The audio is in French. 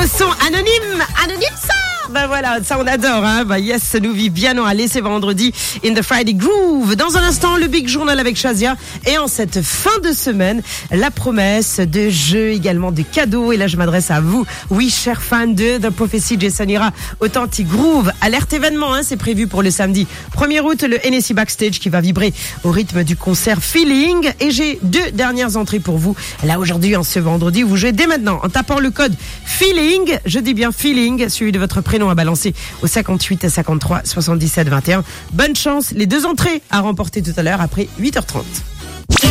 son anonyme ça. Ben voilà, ça on adore, hein. Ben yes, nous Viviano, allez, c'est vendredi in the Friday Groove. Dans un instant, le Big Journal avec Shazia. Et en cette fin de semaine, la promesse de jeux, également de cadeaux. Et là, je m'adresse à vous, oui, chers fans de The Prophecy, Jason Ira, Authentic Groove. Alerte événement, hein, c'est prévu pour le samedi 1er août, le NSC Backstage qui va vibrer au rythme du concert Feeling. Et j'ai 2 dernières entrées pour vous. Là, aujourd'hui, en ce vendredi, vous jouez dès maintenant en tapant le code Feeling. Je dis bien Feeling, suivi de votre prénom à balancer au 58 53 77 21. Bonne chance, les 2 entrées à remporter tout à l'heure après 8h30.